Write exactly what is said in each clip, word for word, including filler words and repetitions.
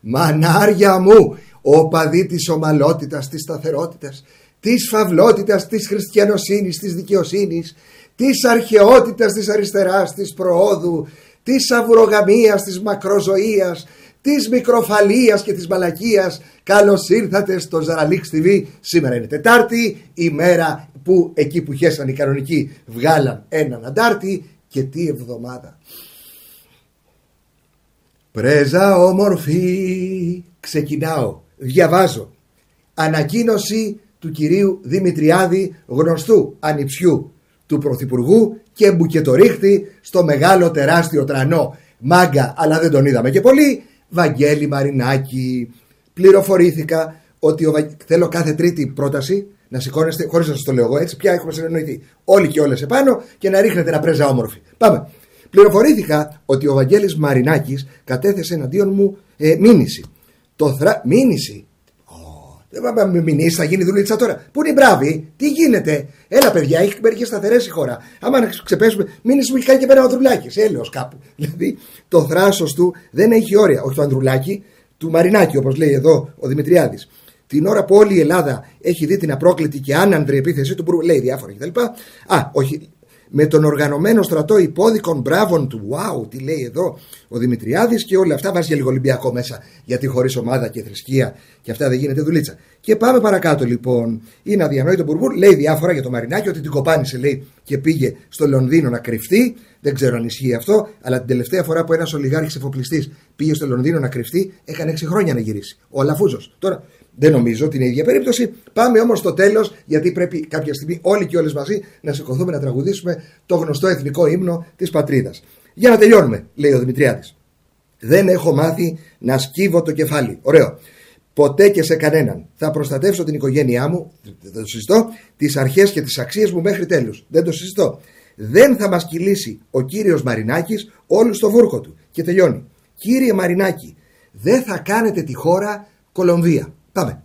Μανάρια μου, οπαδοί της ομαλότητας, της σταθερότητας, της φαυλότητας, της χριστιανοσύνης, της δικαιοσύνης, της αρχαιότητας, της αριστεράς, της προόδου, της αυρογαμίας, της μακροζωίας, της μικροφαλίας και της μαλακίας. Καλώς ήρθατε στο Ζαραλίξ τι βι. Σήμερα είναι Τετάρτη, η μέρα που εκεί που χέσαν οι κανονικοί βγάλαν έναν Αντάρτη. Και τι εβδομάδα. Πρέζα όμορφη, ξεκινάω, διαβάζω. Ανακοίνωση του κυρίου Δημητριάδη, γνωστού ανιψιού του Πρωθυπουργού και μπουκετορίχτη στο μεγάλο τεράστιο τρανό. Μάγκα, αλλά δεν τον είδαμε και πολύ. Βαγγέλη Μαρινάκη. Πληροφορήθηκα ότι ο Βα... θέλω κάθε τρίτη πρόταση να σηκώνεστε, χωρίς να σας το λέω εγώ έτσι, πια έχουμε συνεννοηθεί όλοι και όλες επάνω και να ρίχνετε ένα πρέζα όμορφη. Πάμε. Πληροφορήθηκα ότι ο Βαγγέλης Μαρινάκης κατέθεσε εναντίον μου ε, μήνυση. Το θρα... Μήνυση. Δεν πάμε με μηνύσει, θα γίνει δουλίτσα τώρα. Πού είναι η μπράβη, τι γίνεται. Έλα, παιδιά, έχει μερικές σταθερές η χώρα. Άμα να ξεπέσουμε, μήνυση μου έχει κάνει και πέρα ο Ανδρουλάκης. Έλεος κάπου. Δηλαδή το θράσος του δεν έχει όρια. Όχι του Ανδρουλάκη, του Μαρινάκη, όπως λέει εδώ ο Δημητριάδης. Την ώρα που όλη η Ελλάδα έχει δει την απρόκλητη και άνανδρη επίθεση του, λέει διάφορα κτλ. Α, όχι. Με τον οργανωμένο στρατό υπόδικων μπράβων του. Wow, τι λέει εδώ ο Δημητριάδης και όλα αυτά. Βάζει και λίγο Ολυμπιακό μέσα. Γιατί χωρίς ομάδα και θρησκεία και αυτά δεν γίνεται δουλίτσα. Και πάμε παρακάτω λοιπόν. Είναι αδιανόητο μπουρμπούρ. Λέει διάφορα για το Μαρινάκη ότι την κοπάνισε λέει και πήγε στο Λονδίνο να κρυφτεί. Δεν ξέρω αν ισχύει αυτό. Αλλά την τελευταία φορά που ένας ολιγάρχης εφοπλιστής πήγε στο Λονδίνο να κρυφτεί, έκανε έξι χρόνια να γυρίσει. Ο Αλαφούζος. Τώρα. Δεν νομίζω την ίδια περίπτωση. Πάμε όμως στο τέλος, γιατί πρέπει κάποια στιγμή όλοι και όλες μαζί να σηκωθούμε να τραγουδήσουμε το γνωστό εθνικό ύμνο της πατρίδας. Για να τελειώνουμε, λέει ο Δημητριάδης. Δεν έχω μάθει να σκύβω το κεφάλι. Ωραίο. Ποτέ και σε κανέναν. Θα προστατεύσω την οικογένειά μου, δεν το συζητώ, τις αρχές και τις αξίες μου μέχρι τέλους. Δεν το συζητώ. Δεν θα μας κυλήσει ο κύριος Μαρινάκης όλους στο βούρκο του. Και τελειώνει. Κύριε Μαρινάκη, δεν θα κάνετε τη χώρα Κολομβία. Πάμε.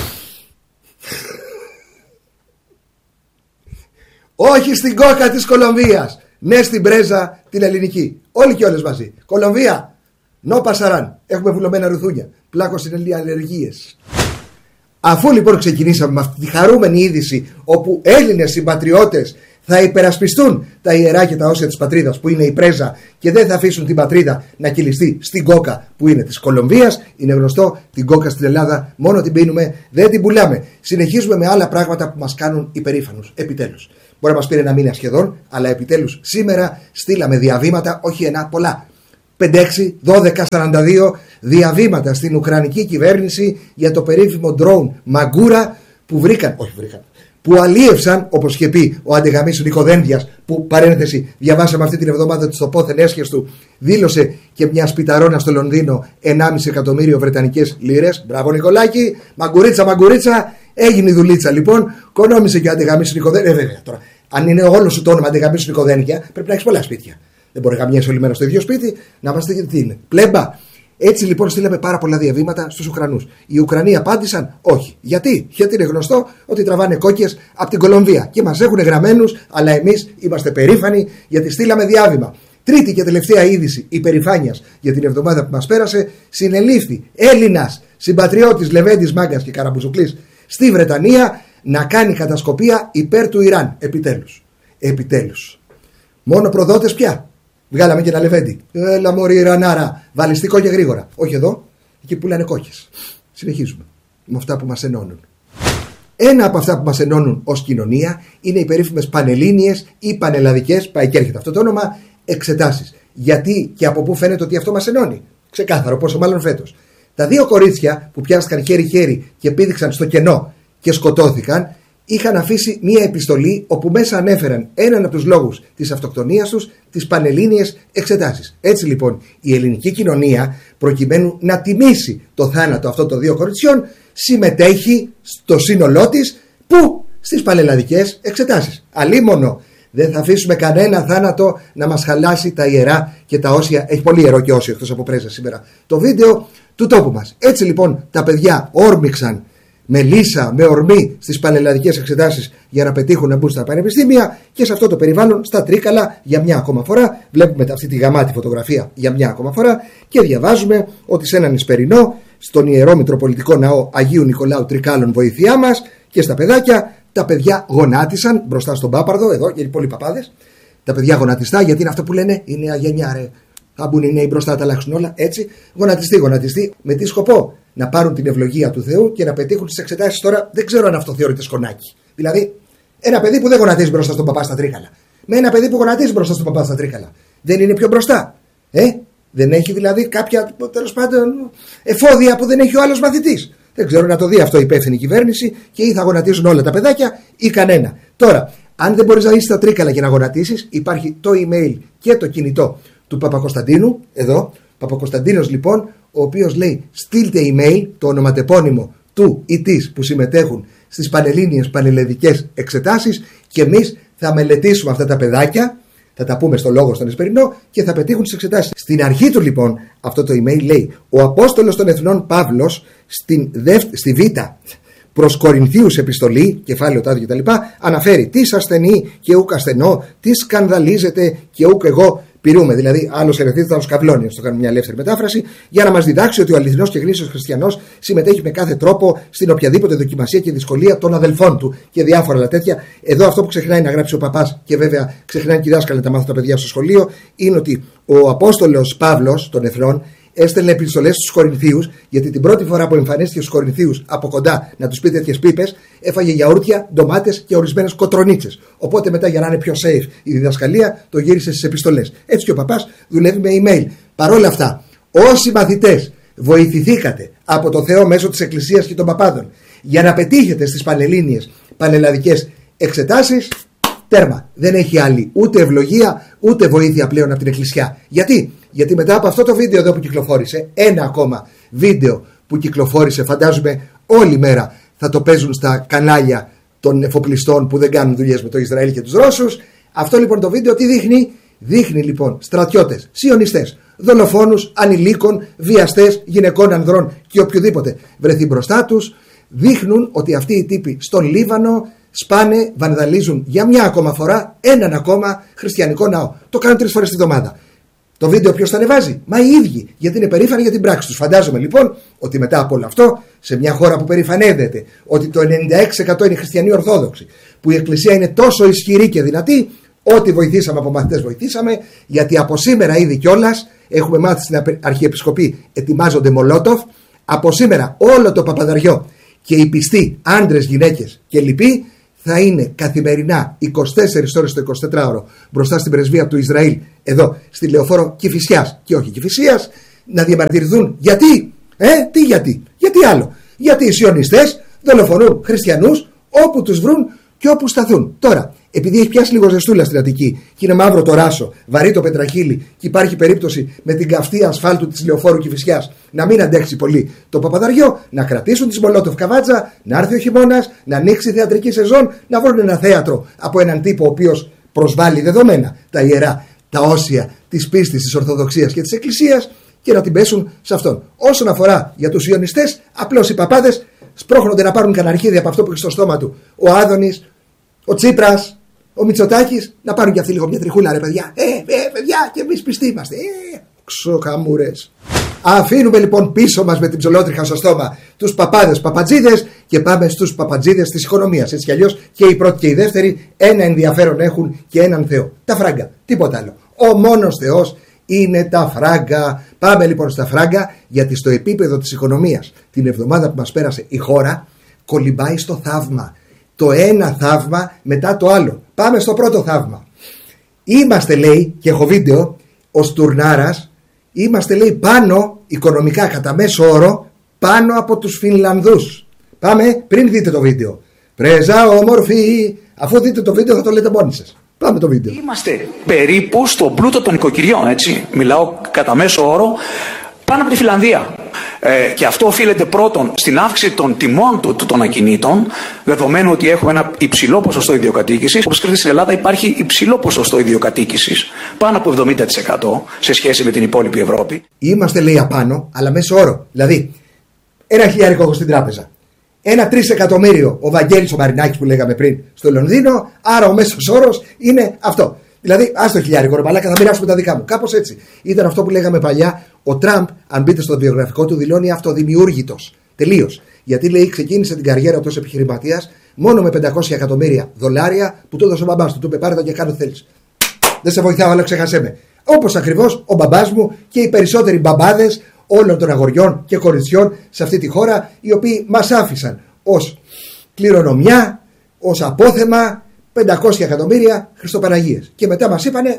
Όχι στην κόκα της Κολομβίας. Ναι στην πρέζα την ελληνική. Όλοι και όλες μαζί. Κολομβία. Νο πασαράν. Έχουμε βουλωμένα ρουθούνια. Πλάκος είναι αλλεργίες. Αφού λοιπόν ξεκινήσαμε με αυτή τη χαρούμενη είδηση όπου Έλληνες συμπατριώτες θα υπερασπιστούν τα ιερά και τα όσια της πατρίδας που είναι η πρέζα και δεν θα αφήσουν την πατρίδα να κυλιστεί στην κόκα που είναι της Κολομβίας. Είναι γνωστό, την κόκα στην Ελλάδα μόνο την πίνουμε, δεν την πουλάμε. Συνεχίζουμε με άλλα πράγματα που μας κάνουν υπερήφανους. Επιτέλους. Μπορεί να μας πήρε ένα μήνα σχεδόν, αλλά επιτέλους σήμερα στείλαμε διαβήματα, όχι ένα, πολλά. πέντε, έξι, δώδεκα, σαράντα δύο διαβήματα στην Ουκρανική κυβέρνηση για το περίφημο drone Μαγκούρα που βρήκαν, όχι βρήκαν, που αλίευσαν, όπως είχε πει ο Αντεγαμίσου Νικοδένδιας, που παρένθεση διαβάσαμε αυτή την εβδομάδα ότι στο πόθεν έσχες του δήλωσε και μια σπιταρόνα στο Λονδίνο ενάμιση εκατομμύριο βρετανικές λίρες. Μπράβο Νικολάκη, μαγκουρίτσα, μαγκουρίτσα, έγινε η δουλίτσα λοιπόν. Κονόμησε και ο Αντεγαμίσου Νικοδένδια. Ε, βέβαια τώρα, αν είναι όλο σου το όνομα Αντεγαμίσου Νικοδένδια, πρέπει να έχει πολλά σπίτια. Δεν μπορεί να καμιέσαι όλη μέρα στο ίδιο σπίτι, να είμαστε τι είναι. Πλέμπα. Έτσι λοιπόν στείλαμε πάρα πολλά διαβήματα στους Ουκρανούς. Οι Ουκρανοί απάντησαν όχι. Γιατί? Γιατί είναι γνωστό ότι τραβάνε κόκκες από την Κολομβία και μας έχουν γραμμένους, αλλά εμείς είμαστε περήφανοι γιατί στείλαμε διάβημα. Τρίτη και τελευταία είδηση υπερηφάνειας για την εβδομάδα που μας πέρασε, συνελήφθη Έλληνας συμπατριώτης Λεβέντης Μάγκας και Καραμπουζουκλής στη Βρετανία να κάνει κατασκοπία υπέρ του Ιράν. Επιτέλους. Επιτέλους. Μόνο προδότες πια. Βγάλαμε και ένα Λεβέντη. Έλα μωρή Ιρανάρα. Βαλιστικό και γρήγορα. Όχι εδώ, εκεί που λένε κόκκες. Συνεχίζουμε με αυτά που μας ενώνουν. Ένα από αυτά που μας ενώνουν ως κοινωνία είναι οι περίφημες πανελλήνιες ή πανελλαδικές, πάει και έρχεται αυτό το όνομα, εξετάσεις. Γιατί και από πού φαίνεται ότι αυτό μας ενώνει? Ξεκάθαρο, πόσο μάλλον φέτος. Τα δύο κορίτσια που πιάστηκαν χέρι-χέρι και πήδηξαν στο κενό και σκοτώθηκαν, είχαν αφήσει μία επιστολή όπου μέσα ανέφεραν έναν από τους λόγους της αυτοκτονίας τους, τις πανελλήνιες εξετάσεις. Έτσι λοιπόν η ελληνική κοινωνία, προκειμένου να τιμήσει το θάνατο αυτών των δύο κοριτσιών, συμμετέχει στο σύνολό της που στις πανελλαδικές εξετάσεις. Αλίμονο, δεν θα αφήσουμε κανένα θάνατο να μας χαλάσει τα ιερά και τα όσια. Έχει πολύ ιερό και όσιο εκτός από πρέζα σήμερα το βίντεο του τόπου μας. Έτσι λοιπόν τα παιδιά όρμηξαν με λύσα, με ορμή στις πανελλαδικές εξετάσεις για να πετύχουν να μπουν στα πανεπιστήμια και σε αυτό το περιβάλλον στα Τρίκαλα για μια ακόμα φορά. Βλέπουμε αυτή τη γαμάτη φωτογραφία για μια ακόμα φορά και διαβάζουμε ότι σε έναν Ισπερινό στον Ιερό Μητροπολιτικό Ναό Αγίου Νικολάου Τρικάλων, βοήθειά μας, και στα παιδάκια. Τα παιδιά γονάτισαν μπροστά στον Πάπαρδο, εδώ, γιατί πολλοί παπάδες. Τα παιδιά γονατιστά, γιατί είναι αυτό που λένε, η νέα γενιά, ρε. Θα μπουν οι νέοι μπροστά, τα αλλάξουν όλα. Έτσι, γονατιστή, γονατιστή. Με τι σκοπό? Να πάρουν την ευλογία του Θεού και να πετύχουν τις εξετάσεις. Τώρα δεν ξέρω αν αυτό θεωρείται σκονάκι. Δηλαδή, ένα παιδί που δεν γονατίζει μπροστά στον παπά στα Τρίκαλα, με ένα παιδί που γονατίζει μπροστά στον παπά στα Τρίκαλα, δεν είναι πιο μπροστά? Ε, δεν έχει δηλαδή κάποια, τέλος πάντων, εφόδια που δεν έχει ο άλλος μαθητής? Δεν ξέρω, να το δει αυτό η υπεύθυνη κυβέρνηση, και ή θα γονατίζουν όλα τα παιδάκια ή κανένα. Τώρα, αν δεν μπορείς να είσαι στα Τρίκαλα και να γονατίσεις, υπάρχει το email και το κινητό του Παπακοσταντίνου, εδώ. Παπακοσταντίνος λοιπόν, ο οποίος λέει στείλτε email, το ονοματεπώνυμο του ή της που συμμετέχουν στις πανελλήνιες πανελλαδικές εξετάσεις, και εμείς θα μελετήσουμε αυτά τα παιδάκια, θα τα πούμε στο λόγο στον Εσπερινό, και θα πετύχουν τις εξετάσεις. Στην αρχή του λοιπόν αυτό το email λέει: ο Απόστολος των Εθνών Παύλος στην δευ... στη Β προς Κορινθίους επιστολή, κεφάλαιο τάδε κτλ., αναφέρει τι ασθενεί και ούκ ασθενώ, τι σκανδαλίζεται και ούκ εγώ πυρούμε. Δηλαδή, άλλο ερεθίζεται, άλλο καυλώνει. Στο κάνουμε μια ελεύθερη μετάφραση, για να μας διδάξει ότι ο αληθινός και γνήσιος χριστιανός συμμετέχει με κάθε τρόπο στην οποιαδήποτε δοκιμασία και δυσκολία των αδελφών του και διάφορα άλλα τέτοια. Εδώ αυτό που ξεχνάει να γράψει ο παπάς, και βέβαια ξεχνάει και οι δάσκαλοι να τα μάθουν τα παιδιά στο σχολείο, είναι ότι ο Απόστολος Παύλος των Εθνών έστελνε επιστολές στους Κορινθίους, γιατί την πρώτη φορά που εμφανίστηκε στους Κορινθίους από κοντά να τους πει τέτοιες πίπες, έφαγε γιαούρτια, ντομάτες και ορισμένες κοτρονίτσες. Οπότε μετά, για να είναι πιο safe η διδασκαλία, το γύρισε στις επιστολές. Έτσι και ο παπάς δουλεύει με email. Παρ' όλα αυτά, όσοι μαθητές βοηθηθήκατε από το Θεό μέσω της Εκκλησίας και των παπάδων για να πετύχετε στις πανελλήνιες πανελλαδικές εξετάσεις, τέρμα. Δεν έχει άλλη ούτε ευλογία ούτε βοήθεια πλέον από την Εκκλησιά. Γιατί? Γιατί μετά από αυτό το βίντεο εδώ που κυκλοφόρησε, ένα ακόμα βίντεο που κυκλοφόρησε, φαντάζομαι όλη μέρα θα το παίζουν στα κανάλια των εφοπλιστών που δεν κάνουν δουλειές με το Ισραήλ και τους Ρώσους. Αυτό λοιπόν το βίντεο τι δείχνει? Δείχνει λοιπόν στρατιώτες, σιωνιστές, δολοφόνους, ανηλίκων, βιαστές, γυναικών, ανδρών και οποιοδήποτε βρεθεί μπροστά τους. Δείχνουν ότι αυτοί οι τύποι στον Λίβανο σπάνε, βανδαλίζουν για μια ακόμα φορά έναν ακόμα χριστιανικό ναό. Το κάνουν τρεις φορές τη βδομάδα. Το βίντεο ποιος τα ανεβάζει? Μα οι ίδιοι, γιατί είναι περήφανοι για την πράξη τους. Φαντάζομαι λοιπόν ότι μετά από όλο αυτό, σε μια χώρα που περηφανεύεται ότι το ενενήντα έξι τοις εκατό είναι χριστιανοί Ορθόδοξοι, που η Εκκλησία είναι τόσο ισχυρή και δυνατή, ό,τι βοηθήσαμε από μαθητές βοηθήσαμε, γιατί από σήμερα ήδη κιόλας έχουμε μάθει στην Αρχιεπισκοπή ετοιμάζονται Μολότοφ. Από σήμερα όλο το παπαδαριό και οι πιστοί άντρες, γυναίκες και λοιποί θα είναι καθημερινά είκοσι τέσσερις ώρες το εικοσιτετράωρο μπροστά στην πρεσβεία του Ισραήλ, εδώ στη Λεωφόρο Κηφισιάς και όχι Κηφισίας, να διαμαρτυρηθούν. Γιατί? Ε, τι γιατί? Γιατί άλλο? Γιατί οι σιωνιστές δολοφονούν χριστιανούς όπου τους βρουν και όπου σταθούν. Τώρα, επειδή έχει πιάσει λίγο ζεστούλα στην Αττική και είναι μαύρο το ράσο, βαρύ το πετραχύλι και υπάρχει περίπτωση με την καυτή ασφάλτου της Λεωφόρου Κηφισιάς να μην αντέξει πολύ το παπαδαριό, να κρατήσουν τις Μολότοφ καβάτζα, να έρθει ο χειμώνας, να ανοίξει η θεατρική σεζόν, να βρουν ένα θέατρο από έναν τύπο ο οποίος προσβάλλει δεδομένα τα ιερά, τα όσια της πίστης, της Ορθοδοξίας και της Εκκλησίας, και να την πέσουν σε αυτόν. Όσον αφορά για τους Ιωνιστές, απλώς οι παπάδες σπρώχνονται να πάρουν κανένα αρχίδι από αυτό που έχει στο στόμα του ο Άδωνης, ο Τσίπρας, ο Μητσοτάκης, να πάρουν και αυτοί λίγο μια τριχούλα, ρε παιδιά. Ε, ε, παιδιά, και εμείς πιστοί είμαστε. Ε, ξοκαμούρες. Αφήνουμε λοιπόν πίσω μας με την ψολότριχα στο στόμα τους παπάδες παπατζίδες και πάμε στους παπατζίδες της οικονομίας. Έτσι κι αλλιώς και οι πρώτοι και οι δεύτεροι ένα ενδιαφέρον έχουν και έναν Θεό. Τα φράγκα. Τίποτα άλλο. Ο μόνος Θεός είναι τα φράγκα. Πάμε λοιπόν στα φράγκα, γιατί στο επίπεδο της οικονομίας την εβδομάδα που μας πέρασε η χώρα κολυμπάει στο θαύμα. Το ένα θαύμα μετά το άλλο. Πάμε στο πρώτο θαύμα. Είμαστε, λέει, και έχω βίντεο, ο Στουρνάρας, είμαστε, λέει, πάνω οικονομικά κατά μέσο όρο πάνω από τους Φινλανδούς. Πάμε πριν δείτε το βίντεο. Πρέζα όμορφη. Αφού δείτε το βίντεο θα το λέτε μόνοι σας. Πάμε το βίντεο. Είμαστε περίπου στον πλούτο των οικοκυριών, έτσι. Μιλάω κατά μέσο όρο πάνω από τη Φιλανδία. Ε, και αυτό οφείλεται πρώτον στην αύξηση των τιμών του, του, των ακινήτων, δεδομένου ότι έχουμε ένα υψηλό ποσοστό ιδιοκατοίκησης. Όπως ξέρετε, στην Ελλάδα υπάρχει υψηλό ποσοστό ιδιοκατοίκησης, πάνω από εβδομήντα τοις εκατό σε σχέση με την υπόλοιπη Ευρώπη. Είμαστε, λέει, απάνω, αλλά μέσο όρο. Δηλαδή, ένα χιλιάρικο έχω στην τράπεζα. Ένα τρισεκατομμύριο ο Βαγγέλης ο Μαρινάκης που λέγαμε πριν στο Λονδίνο, άρα ο μέσος όρος είναι αυτό. Δηλαδή, άστο χιλιάρικο, ρε μαλάκα, θα μοιράσουμε τα δικά μου. Κάπως έτσι. Ήταν αυτό που λέγαμε παλιά. Ο Τραμπ, αν μπείτε στο βιογραφικό του, δηλώνει αυτοδημιούργητος. Τελείως. Γιατί λέει, ξεκίνησε την καριέρα του ως επιχειρηματίας μόνο με πεντακόσια εκατομμύρια δολάρια που του έδωσε ο μπαμπάς του. Του είπε, πάρε τα και κάνω θέλεις. Δεν σε βοηθάω, αλλά ξεχάσέ με. Όπως ακριβώς ο μπαμπάς μου και οι περισσότεροι μπαμπάδες όλων των αγοριών και κοριτσιών σε αυτή τη χώρα, οι οποίοι μας άφησαν ως κληρονομιά, ως απόθεμα πεντακόσια εκατομμύρια Χριστοπαναγίες. Και μετά μας είπανε,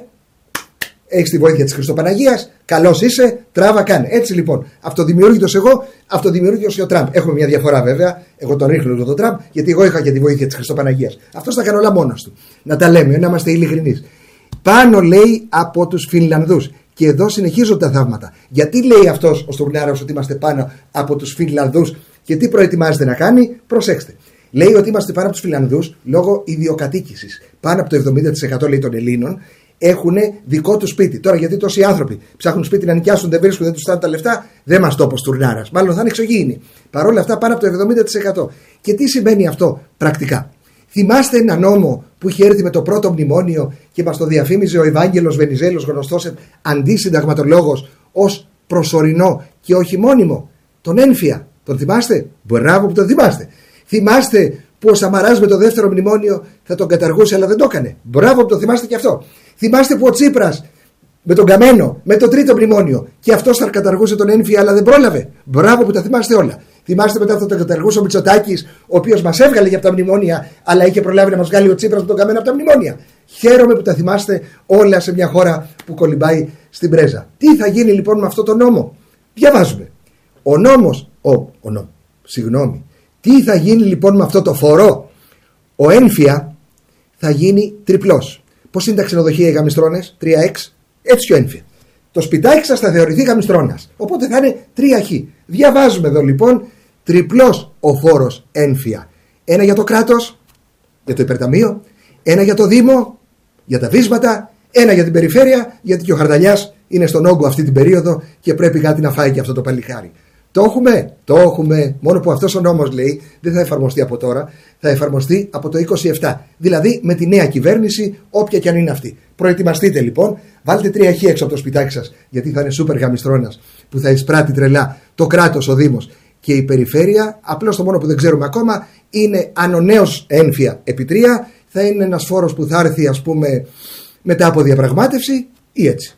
έχεις τη βοήθεια της Χριστοπαναγίας, καλός είσαι, τράβα κάνε. Έτσι λοιπόν, αυτοδημιούργητος εγώ, αυτοδημιούργητος ο Τραμπ. Έχουμε μια διαφορά βέβαια. Εγώ τον ρίχνω τον Τραμπ, γιατί εγώ είχα και τη βοήθεια της Χριστοπαναγίας. Αυτός τα κάνει όλα μόνος του. Να τα λέμε, να είμαστε ειλικρινείς. Πάνω λέει από τους Φινλανδούς. Και εδώ συνεχίζονται τα θαύματα. Γιατί λέει αυτός ο Στουρνάρας ότι είμαστε πάνω από τους Φινλανδούς και τι προετοιμάζεται να κάνει, προσέξτε. Λέει ότι είμαστε πάνω από τους Φινλανδούς λόγω ιδιοκατοίκησης. Πάνω από το εβδομήντα τοις εκατό λέει των Ελλήνων έχουν δικό του σπίτι. Τώρα, γιατί τόσοι άνθρωποι ψάχνουν σπίτι να νοικιάσουν, δεν βρίσκουν, δεν τους στάνουν τα λεφτά, δεν μας το είπε ο Στουρνάρας. Μάλλον θα είναι εξωγήινοι. Παρ' όλα αυτά, πάνω από το εβδομήντα τοις εκατό. Και τι σημαίνει αυτό πρακτικά. Θυμάστε ένα νόμο που είχε έρθει με το πρώτο μνημόνιο και μας το διαφήμιζε ο Ευάγγελος Βενιζέλος, γνωστός αντισυνταγματολόγος, ως προσωρινό και όχι μόνιμο. Τον Ένφια. Τον θυμάστε? Μπράβο που τον θυμάστε. Θυμάστε που ο Σαμαράς με το δεύτερο μνημόνιο θα τον καταργούσε, αλλά δεν το έκανε. Μπράβο που το θυμάστε και αυτό. Θυμάστε που ο Τσίπρας με τον Καμένο, με το τρίτο μνημόνιο, και αυτός θα καταργούσε τον Ένφια, αλλά δεν πρόλαβε. Μπράβο που τα θυμάστε όλα. Θυμάστε μετά αυτό το καταργούσε ο Μητσοτάκης, ο οποίος μας έβγαλε για από τα μνημόνια, αλλά είχε προλάβει να μας βγάλει ο Τσίπρας με τον Καμένο από τα μνημόνια. Χαίρομαι που τα θυμάστε όλα σε μια χώρα που κολυμπάει στην πρέζα. Τι θα γίνει λοιπόν με αυτό το νόμο? Διαβάζουμε. Ο νόμος, ο, ο νόμος, συγγνώμη. Τι θα γίνει λοιπόν με αυτό το φορό? Ο Ένφια θα γίνει τριπλός. Πώς είναι τα ξενοδοχεία οι γαμιστρώνες? τρία εξ. Έτσι και ο Ένφια. Το σπιτάκι σας θα θεωρηθεί γαμιστρώνας. Οπότε θα είναι τρία χ. Διαβάζουμε εδώ λοιπόν τριπλός ο φόρος Ένφια. Ένα για το κράτος, για το υπερταμείο, ένα για το Δήμο, για τα βίσματα, ένα για την περιφέρεια, γιατί και ο Χαρδαλιάς είναι στον όγκο αυτή την περίοδο και πρέπει κάτι να φάει και αυτό το παλικάρι. Το έχουμε, το έχουμε. Μόνο που αυτός ο νόμος, λέει, δεν θα εφαρμοστεί από τώρα, θα εφαρμοστεί από το είκοσι επτά. Δηλαδή με τη νέα κυβέρνηση, όποια και αν είναι αυτή. Προετοιμαστείτε λοιπόν, βάλτε τρία χ έξω από το σπιτάκι σας, γιατί θα είναι σούπερ γαμιστρώνας που θα εισπράττει τρελά το κράτος, ο Δήμος και η περιφέρεια. Απλώς το μόνο που δεν ξέρουμε ακόμα είναι αν ο νέος Ένφια επί τρία θα είναι ένας φόρος που θα έρθει, ας πούμε, μετά από διαπραγμάτευση ή έτσι.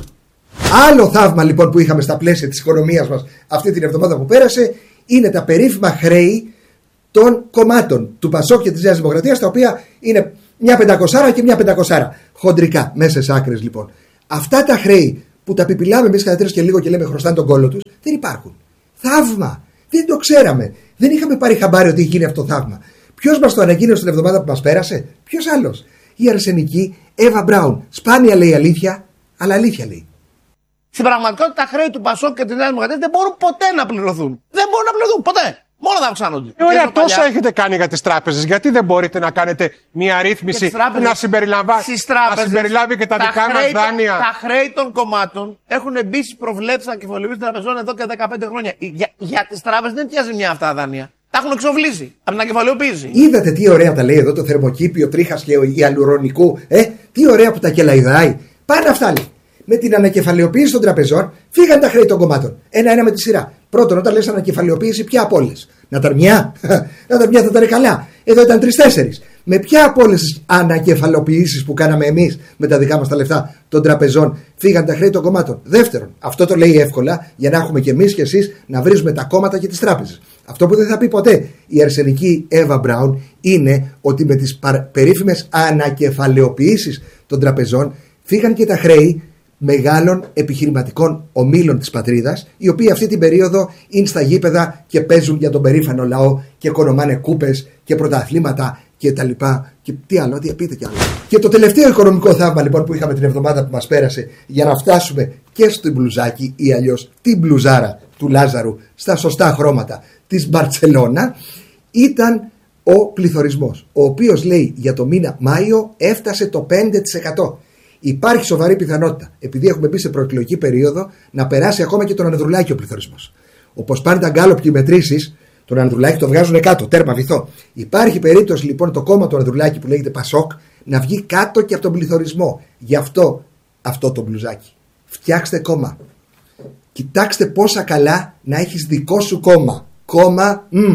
Άλλο θαύμα λοιπόν που είχαμε στα πλαίσια της οικονομίας μας αυτή την εβδομάδα που πέρασε είναι τα περίφημα χρέη των κομμάτων του Πασόκ και της Νέας Δημοκρατίας, τα οποία είναι μια πεντακοσάρα και μια πεντακοσάρα. Χοντρικά, μέσα στις άκρες λοιπόν. Αυτά τα χρέη που τα πιπιλάμε εμείς κατά τρεις και λίγο και λέμε χρωστάνε τον κόλλο τους, δεν υπάρχουν. Θαύμα! Δεν το ξέραμε. Δεν είχαμε πάρει χαμπάρι ότι έχει γίνει αυτό το θαύμα. Ποιος μας το ανακοίνωσε την εβδομάδα που μας πέρασε? Ποιος άλλος? Η αρσενική Εύα Μπράουν. Σπάνια λέει αλήθεια, αλλά αλήθεια λέει. Στην πραγματικότητα τα χρέη του Πασόκ και τη Νέα Δημοκρατία δεν μπορούν ποτέ να πληρωθούν. Δεν μπορούν να πληρωθούν ποτέ. Μόνο θα αυξάνονται. Ε, ωραία, τόσα παλιά έχετε κάνει για τις τράπεζες. Γιατί δεν μπορείτε να κάνετε μια ρύθμιση που να, συμπεριλαμβά... να συμπεριλάβει και τα, τα δικά μας δάνεια? Τα χρέη των κομμάτων έχουν μπει στις προβλέψεις ανακεφαλαιοποίησης των τραπεζών εδώ και δεκαπέντε χρόνια. Για, για τις τράπεζες δεν πιάζει μια αυτά τα δάνεια. Τα έχουν εξοβλήσει από την ανακεφαλαιοποίηση. Είδατε τι ωραία τα λέει εδώ το θερμοκήπιο Τρίχας και η Αλουρονικού. Ε, τι ωραία που τα κελαϊδάει. Πάνε αυτά λέει. Με την ανακεφαλαιοποίηση των τραπεζών φύγαν τα χρέη των κομμάτων. Ένα-ένα με τη σειρά. Πρώτον, όταν λες ανακεφαλαιοποίηση, ποια από όλες? Να τα μια, να τα μια θα ήταν καλά. Εδώ ήταν τρεις-τέσσερις. Με ποια από όλες τις ανακεφαλαιοποιήσεις που κάναμε εμείς με τα δικά μας τα λεφτά των τραπεζών φύγαν τα χρέη των κομμάτων? Δεύτερον, αυτό το λέει εύκολα για να έχουμε και εμείς και εσείς να βρίζουμε τα κόμματα και τις τράπεζες. Αυτό που δεν θα πει ποτέ η αρσενική Εύα Μπράουν είναι ότι με τις περίφημες ανακεφαλαιοποιήσεις των τραπεζών φύγαν και τα χρέη μεγάλων επιχειρηματικών ομίλων της πατρίδας, οι οποίοι αυτή την περίοδο είναι στα γήπεδα και παίζουν για τον περήφανο λαό και οικονομάνε κούπες και πρωταθλήματα και τα λοιπά. Και τι άλλο, τι πείτε κι άλλο. Και το τελευταίο οικονομικό θαύμα λοιπόν που είχαμε την εβδομάδα που μας πέρασε, για να φτάσουμε και στο μπλουζάκι ή αλλιώς την μπλουζάρα του Λάζαρου στα σωστά χρώματα της Μπαρτσελώνα, ήταν ο πληθωρισμός, ο οποίος λέει για το μήνα Μάιο έφτασε το πέντε τοις εκατό. Υπάρχει σοβαρή πιθανότητα, επειδή έχουμε μπει σε προεκλογική περίοδο, να περάσει ακόμα και τον Ανδρουλάκη ο πληθωρισμός. Όπως πάνε τα γκάλοπ και οι μετρήσεις, τον Ανδρουλάκη το βγάζουν κάτω, τέρμα βυθό. Υπάρχει περίπτωση λοιπόν το κόμμα του Ανδρουλάκη που λέγεται Πασόκ να βγει κάτω και από τον πληθωρισμό. Γι' αυτό αυτό το μπλουζάκι. Φτιάξτε κόμμα. Κοιτάξτε πόσα καλά να έχεις δικό σου κόμμα. Κόμμα, μ.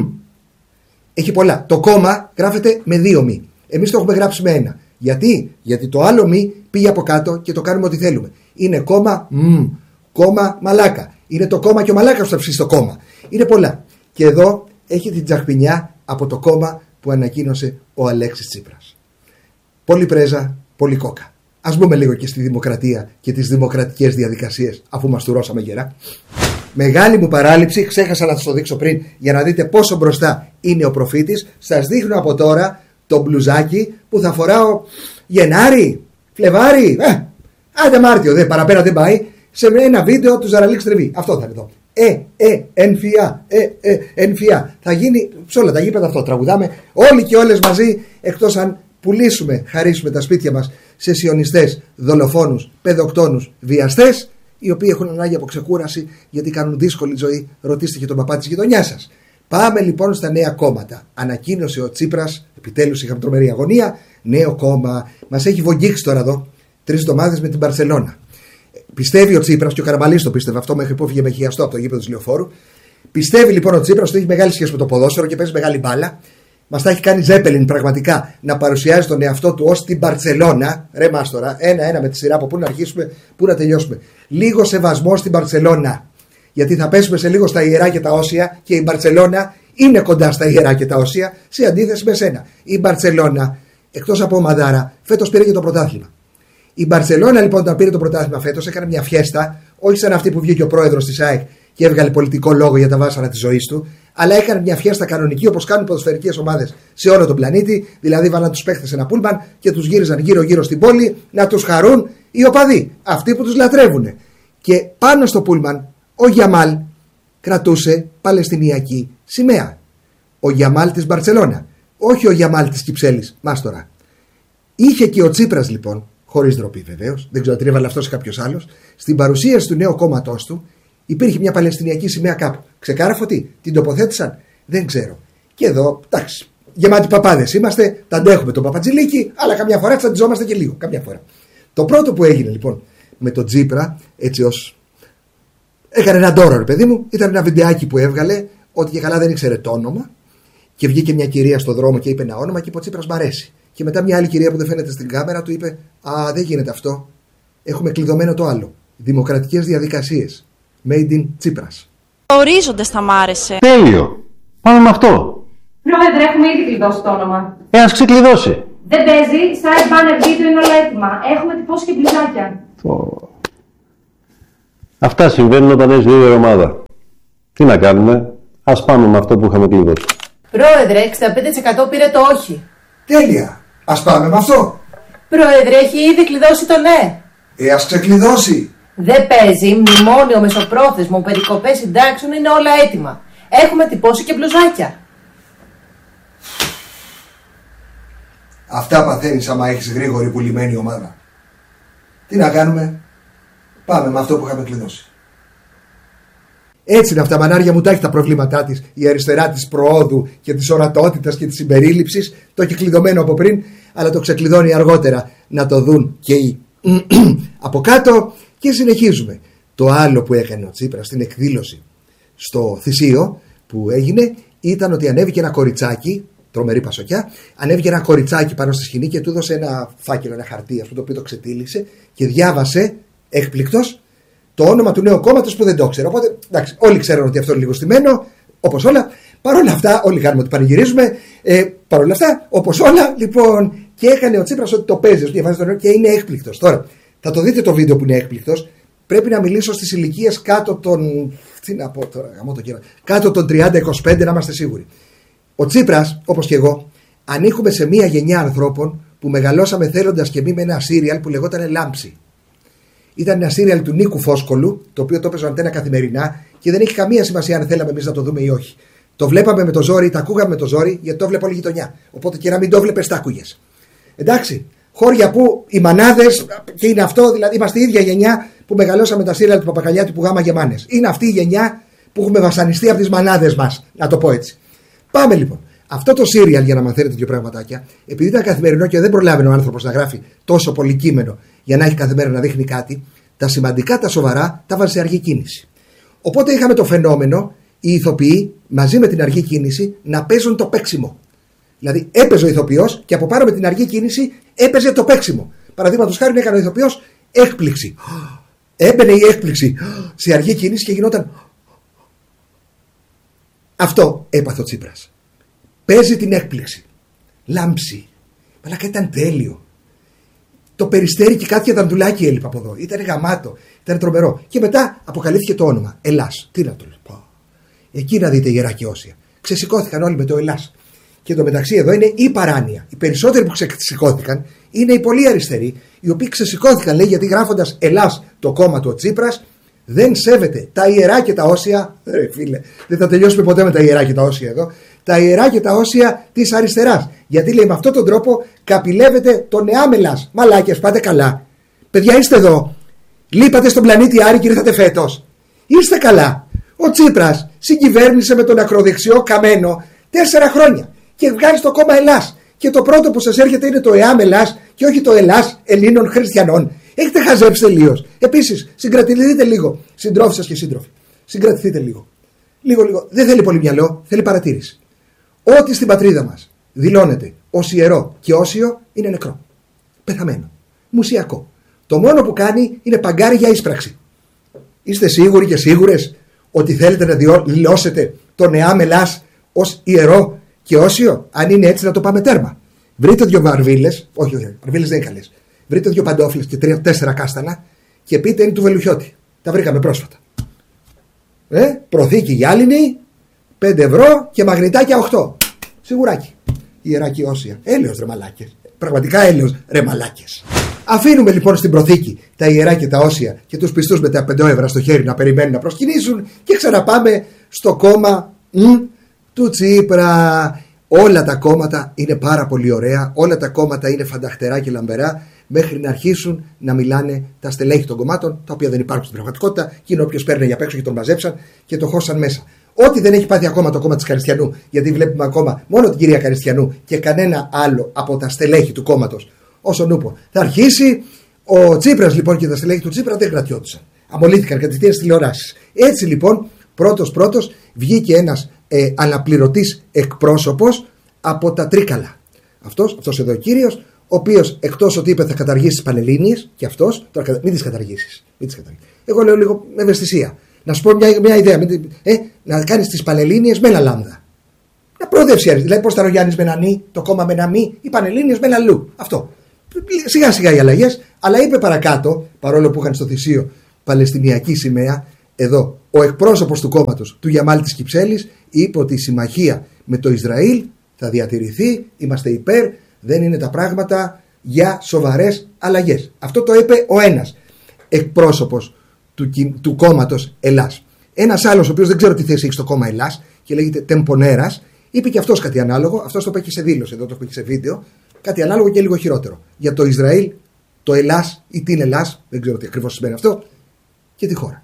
Έχει πολλά. Το κόμμα γράφεται με δύο μη. Εμείς το έχουμε γράψει με ένα. Γιατί? Γιατί το άλλο μη πήγε από κάτω και το κάνουμε ό,τι θέλουμε. Είναι κόμμα, μ. Κόμμα μαλάκα. Είναι το κόμμα και ο μαλάκας που θα ψήσει το κόμμα. Είναι πολλά. Και εδώ έχει την τσαχπινιά από το κόμμα που ανακοίνωσε ο Αλέξης Τσίπρας. Πολύ πρέζα, πολύ κόκα. Ας μπούμε λίγο και στη δημοκρατία και τις δημοκρατικές διαδικασίες, αφού μας τουρώσαμε γερά. Μεγάλη μου παράληψη, ξέχασα να σας το δείξω πριν για να δείτε πόσο μπροστά είναι ο προφήτης. Σας δείχνω από τώρα το μπλουζάκι που θα φοράω Γενάρη, Φλεβάρη, ε, άντε Μάρτιο, δε, παραπέρα δεν πάει, σε ένα βίντεο του Ζαραλίξ Τριβή. Αυτό θα είναι εδώ. Ε, ε, ενφιά, ε, ε, ενφιά. Θα γίνει σε όλα τα γήπεδα αυτό. Τραγουδάμε όλοι και όλες μαζί, εκτός αν πουλήσουμε, χαρίσουμε τα σπίτια μας σε σιωνιστές, δολοφόνους, παιδοκτόνους, βιαστές, οι οποίοι έχουν ανάγκη από ξεκούραση γιατί κάνουν δύσκολη ζωή. Ρωτήστε και τον παπά της γειτονιάς σας. Πάμε λοιπόν στα νέα κόμματα. Ανακοίνωσε ο Τσίπρας, επιτέλους είχαμε τρομερή αγωνία. Νέο κόμμα. Μας έχει βογγίξει τώρα εδώ τρεις εβδομάδες με την Μπαρσελόνα. Πιστεύει ο Τσίπρας, και ο Καραμαλής το πίστευε αυτό μέχρι που έφυγε με χιαστό από το γήπεδο της Λεωφόρου. Πιστεύει λοιπόν ο Τσίπρας ότι έχει μεγάλη σχέση με το ποδόσφαιρο και παίζει μεγάλη μπάλα. Μας τα έχει κάνει Ζέπελιν πραγματικά να παρουσιάζει τον εαυτό του ως την Μπαρσελόνα. Ρε μάστορα, ένα-ένα με τη σειρά από πού να αρχίσουμε, πού να τελειώσουμε. Λίγο σεβασμό στην Μπαρσελόνα. Γιατί θα πέσουμε σε λίγο στα ιερά και τα όσια και η Μπαρσελόνα είναι κοντά στα ιερά και τα όσια σε αντίθεση με σένα. Η Μπαρσελόνα, εκτός από ομαδάρα, φέτος πήρε και το πρωτάθλημα. Η Μπαρσελόνα λοιπόν, όταν πήρε το πρωτάθλημα φέτος, έκανε μια φιέστα, όχι σαν αυτή που βγήκε ο πρόεδρος της ΑΕΚ και έβγαλε πολιτικό λόγο για τα βάσανα της ζωής του, αλλά έκανε μια φιέστα κανονική όπως κάνουν ποδοσφαιρικές ομάδες σε όλο τον πλανήτη. Δηλαδή, βάλαν τους παίχτες σε ένα πούλμαν και τους γύριζαν γύρω-γύρω στην πόλη να τους χαρούν οι οπαδοί, αυτοί που τους λατρεύουν. Και πάνω στο πούλμαν, ο Γιαμάλ κρατούσε παλαιστινιακή σημαία. Ο Γιαμάλ της Μπαρσελόνα, όχι ο Γιαμάλ της Κυψέλης, μάστορα. Είχε και ο Τσίπρας λοιπόν, χωρίς ντροπή βεβαίως, δεν ξέρω τι έβαλε αυτό σε κάποιος άλλος, στην παρουσίαση του νέου κόμματός του υπήρχε μια παλαιστινιακή σημαία κάπου. Ξεκάραφο τι, την τοποθέτησαν, δεν ξέρω. Και εδώ, εντάξει, γεμάτοι παπάδες είμαστε, τα αντέχουμε τον παπατζηλίκι, αλλά καμιά φορά τσαντιζόμαστε και λίγο. Καμιά φορά. Το πρώτο που έγινε λοιπόν με τον Τσίπρα, έτσι ως. Έκανε ένα ντόρο, ρε παιδί μου, ήταν ένα βιντεάκι που έβγαλε, ότι και καλά δεν ήξερε το όνομα, και βγήκε μια κυρία στο δρόμο και είπε ένα όνομα και είπε: ο Τσίπρας μ' αρέσει. Και μετά μια άλλη κυρία που δεν φαίνεται στην κάμερα του είπε: α, δεν γίνεται αυτό. Έχουμε κλειδωμένο το άλλο. Δημοκρατικές διαδικασίες. Made in Τσίπρας. Ο ορίζοντας θα μ' άρεσε. Τέλειο. Πάμε με αυτό. Πρόεδρε, έχουμε ήδη κλειδώσει το όνομα. Ε, ας ξεκλειδώσει. Δεν παίζει, site banner βίντεο είναι όλα έτοιμα. Έχουμε τυπώσει και μπλουζάκια. Oh. Αυτά συμβαίνουν όταν έχεις λίγο ομάδα. Τι να κάνουμε, ας πάμε με αυτό που είχαμε κλειδώσει. Πρόεδρε, εξήντα πέντε τοις εκατό πήρε το όχι. Τέλεια. Ας πάμε με αυτό. Πρόεδρε, έχει ήδη κλειδώσει το ναι. Ε, ας ξεκλειδώσει. Δεν παίζει, μνημόνιο, μεσοπρόθεσμο, περικοπές συντάξεων είναι όλα έτοιμα. Έχουμε τυπώσει και μπλουζάκια. Αυτά παθαίνεις άμα έχεις γρήγορη πουλημένη ομάδα. Τι να κάνουμε, πάμε με αυτό που είχαμε κλειδώσει. Έτσι είναι αυτά, μανάρια μου, τα έχει τα προβλήματά της, η αριστερά της προόδου και της ορατότητας και της συμπερίληψης. Το έχει κλειδωμένο από πριν, αλλά το ξεκλειδώνει αργότερα να το δουν και οι από κάτω. Και συνεχίζουμε. Το άλλο που έκανε ο Τσίπρας στην εκδήλωση στο Θησίο που έγινε ήταν ότι ανέβηκε ένα κοριτσάκι, τρομερή πασοκιά, ανέβηκε ένα κοριτσάκι πάνω στη σκηνή και του έδωσε ένα φάκελο, ένα χαρτί, αυτό το οποίο το ξετύλισε και διάβασε έκπληκτος το όνομα του νέου κόμματος που δεν το ξέρω. Οπότε, εντάξει, όλοι ξέρουν ότι αυτό είναι λίγο στημένο, όπως όλα. Παρ' όλα αυτά, όλοι κάνουμε ότι πανηγυρίζουμε. Ε, Παρ' όλα αυτά, όπως όλα, λοιπόν, και έκανε ο Τσίπρας ότι το παίζει, ότι διαβάζει το νέο και είναι έκπληκτος. Τώρα, θα το δείτε το βίντεο που είναι έκπληκτος. Πρέπει να μιλήσω στις ηλικίες κάτω των. Τι να πω τώρα, γαμώ το καιρό. Κάτω των τριάντα είκοσι πέντε, να είμαστε σίγουροι. Ο Τσίπρας, όπως και εγώ, ανήκουμε σε μία γενιά ανθρώπων που μεγαλώσαμε θέλοντας και μη με ένα σύριαλ που λεγόταν Λάμψη. Ήταν ένα σύριαλ του Νίκου Φόσκολου, το οποίο το έπαιζε Αντένα καθημερινά και δεν έχει καμία σημασία αν θέλαμε εμείς να το δούμε ή όχι. Το βλέπαμε με το ζόρι, τα ακούγαμε με το ζόρι, γιατί το βλέπω όλη η γειτονιά. Οπότε και να μην το βλέπεις, τα άκουγες. Εντάξει. Χώρια που οι μανάδες, και είναι αυτό, δηλαδή είμαστε η ίδια γενιά που μεγαλώσαμε τα σύριαλ του Παπακαλιάτη που γάμα γεμάνες. Είναι αυτή η γενιά που έχουμε βασανιστεί από τις μανάδες μας, να το πω έτσι. Πάμε λοιπόν. Αυτό το σύριαλ, για να μαθαίνετε δύο πραγματάκια, επειδή ήταν καθημερινό και δεν προλάβαινε ο άνθρωπος να γράφει τόσο πολύ κείμενο για να έχει κάθε μέρα να δείχνει κάτι, τα σημαντικά, τα σοβαρά, τα βάζει σε αργή κίνηση. Οπότε είχαμε το φαινόμενο οι ηθοποιοί μαζί με την αργή κίνηση να παίζουν το παίξιμο. Δηλαδή έπαιζε ο ηθοποιός και από πάνω με την αργή κίνηση έπαιζε το παίξιμο. Παραδείγματος χάρη έκανε ο ηθοποιός έκπληξη. Έμπαινε η έκπληξη σε αργή κίνηση και γινόταν. Αυτό έπαθε ο Τσίπρας. Παίζει την έκπληξη. Λάμψη. Μαλάκα, ήταν τέλειο. Το Περιστέρι και κάτι δαντουλάκι έλειπε από εδώ. Ήταν γαμάτο. Ήταν τρομερό. Και μετά αποκαλύφθηκε το όνομα. Ελλάς. Τι να το λέω. Εκεί να δείτε Ιερά και Όσια. Ξεσηκώθηκαν όλοι με το Ελλάς. Και εντωμεταξύ εδώ είναι η παράνοια. Οι περισσότεροι που ξεσηκώθηκαν είναι οι πολύ αριστεροί, οι οποίοι ξεσηκώθηκαν, λέει, γιατί γράφοντας Ελλάς το κόμμα του ο Τσίπρας δεν σέβεται τα Ιερά και τα Όσια. Ρε φίλε, δεν θα τελειώσουμε ποτέ με τα Ιερά και τα Όσια εδώ. Τα Ιερά και τα Όσια της αριστεράς. Γιατί λέει με αυτόν τον τρόπο καπηλεύεται τον Εάμελας. Μαλάκες, πάτε καλά. Παιδιά, είστε εδώ. Λείπατε στον πλανήτη Άρη και ήρθατε φέτος. Είστε καλά. Ο Τσίπρας συγκυβέρνησε με τον ακροδεξιό Καμένο τέσσερα χρόνια και βγάζει το κόμμα Ελλάς. Και το πρώτο που σας έρχεται είναι το ΕΑΜ Ελλάς και όχι το Ελλάς Ελλήνων Χριστιανών. Έχετε χαζέψει τελείως. Επίσης, συγκρατηθείτε λίγο, συντρόφοι σας και σύντροφοι. Συγκρατηθείτε λίγο. Λίγο, λίγο. Δεν θέλει πολύ μυαλό, θέλει παρατήρηση. Ό,τι στην πατρίδα μας δηλώνεται ως ιερό και όσιο είναι νεκρό. Πεθαμένο. Μουσιακό. Το μόνο που κάνει είναι παγκάρι για ίσπραξη. Είστε σίγουροι και σίγουρες ότι θέλετε να δηλώσετε τον ΕΑΜ Ελλάς ως ιερό και όσιο? Αν είναι έτσι, να το πάμε τέρμα. Βρείτε δύο βαρβίλες, όχι, όχι, βαρβίλες δεν είναι καλές. Βρείτε δύο παντόφλες και τρία, τέσσερα κάστανα και πείτε είναι του Βελουχιώτη. Τα βρήκαμε πρόσφατα. Ε, προθήκη γυάλινη, πέντε ευρώ και μαγνητάκια οκτώ. Σιγουράκι. Ιερά και όσια. Έλεος ρε μαλάκες. Πραγματικά έλεος ρε μαλάκες. Αφήνουμε λοιπόν στην προθήκη τα ιερά και τα όσια και τους πιστούς με τα πέντε ευρώ στο χέρι να περιμένουν να προσκυνήσουν και ξαναπάμε στο κόμμα μ, του Τσίπρα. Όλα τα κόμματα είναι πάρα πολύ ωραία, όλα τα κόμματα είναι φανταχτερά και λαμπερά μέχρι να αρχίσουν να μιλάνε τα στελέχη των κομμάτων, τα οποία δεν υπάρχουν στην πραγματικότητα και είναι όποιος παίρνει για απ' έξω και τον μαζέψαν και το χώσαν μέσα. Ό,τι δεν έχει πάθει ακόμα το κόμμα της Καριστιανού, γιατί βλέπουμε ακόμα μόνο την κυρία Καριστιανού και κανένα άλλο από τα στελέχη του κόμματος, όσον ούπο. Θα αρχίσει ο Τσίπρας λοιπόν και τα στελέχη του Τσίπρα δεν κρατιόντουσαν. Αμολύθηκαν κατευθείαν στις τηλεοράσεις. Έτσι λοιπόν, πρώτος-πρώτος βγήκε ένας ε, αναπληρωτής εκπρόσωπος από τα Τρίκαλα. Αυτός, αυτός εδώ ο κύριος, ο οποίος εκτός ότι είπε θα καταργήσει τις Πανελλήνιες, και αυτός, τώρα μην τις καταργήσεις. Μην τις καταργήσεις. Εγώ λέω λίγο με ευαισθησία. Να σου πω μια, μια ιδέα. Ε, να κάνεις τις Πανελλήνιες με ένα λάμδα. Να προοδεύσει. Δηλαδή, πώς ήταν ο Γιάννης με ένα νι, το κόμμα με ένα μη, οι Πανελλήνιες με ένα λου. Αυτό. Σιγά σιγά οι αλλαγές, αλλά είπε παρακάτω, παρόλο που είχαν στο θυσίο Παλαιστινιακή σημαία, εδώ ο εκπρόσωπος του κόμματος του Γιαμάλ της Κυψέλης είπε ότι η συμμαχία με το Ισραήλ θα διατηρηθεί, είμαστε υπέρ, δεν είναι τα πράγματα για σοβαρές αλλαγές. Αυτό το είπε ο ένας εκπρόσωπος του, του κόμματος Ελλάς. Ένας άλλος, ο οποίος δεν ξέρω τι θέση έχει στο κόμμα Ελλάς και λέγεται Τεμπονέρας, είπε και αυτός κάτι ανάλογο. Αυτός το έχει σε δήλωση, εδώ το έχει σε βίντεο. Κάτι ανάλογο και λίγο χειρότερο. Για το Ισραήλ, το Ελλάς ή την Ελλάς, δεν ξέρω τι ακριβώς σημαίνει αυτό, και τη χώρα.